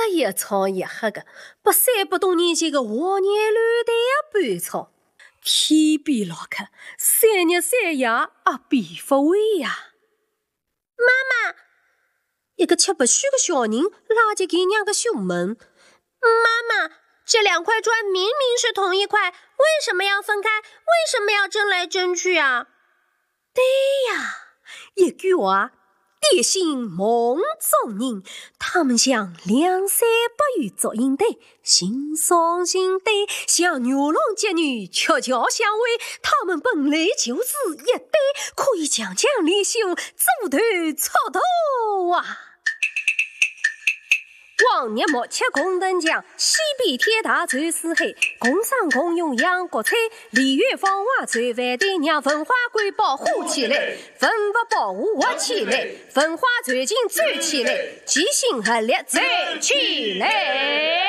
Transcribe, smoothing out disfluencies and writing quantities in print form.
一草一黑的，300多年前的黄叶乱带的班草，天边老客，3日3夜也变不回呀！ 妈妈， 一个吃不虚的小人拉起他娘的胸门。 妈妈，这2块砖明明是同一块，为什么要分开？为什么要争来争去啊？ 对呀，一句话点醒梦中人。他们像2、3百元足印队，心伤心对，像牛郎织女悄悄相会。他们本来就是一对，可以强强联手，组团出头啊！往日莫吃共登江，西边天大传四海。共商共用养国菜，梨园芳华传饭队，让文化馆保护起来，文物保护活起来，文化传情站起来，齐心合力站起来。